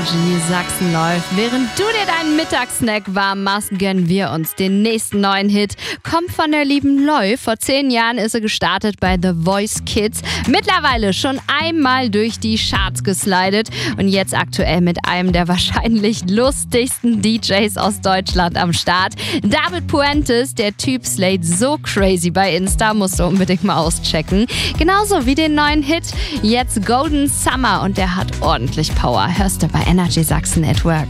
Energy Sachsen läuft. Während du dir deinen Mittagssnack warm machst, gönnen wir uns den nächsten neuen Hit. Kommt von der lieben Loi. Vor 10 Jahren ist sie gestartet bei The Voice Kids. Mittlerweile schon einmal durch die Charts geslidet und jetzt aktuell mit einem der wahrscheinlich lustigsten DJs aus Deutschland am Start. David Puentes, der Typ slayt so crazy bei Insta, musst du unbedingt mal auschecken. Genauso wie den neuen Hit, jetzt Golden Summer, und der hat ordentlich Power. Hörst du bei Energy Sachsen at Work.